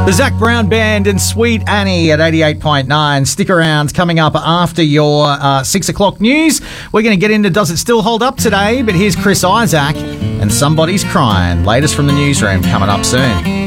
The Zac Brown Band and Sweet Annie at 88.9. Stick around. Coming up after your 6 o'clock news, we're going to get into Does It Still Hold Up today? But here's Chris Isaac and Somebody's Crying. Latest from the newsroom coming up soon.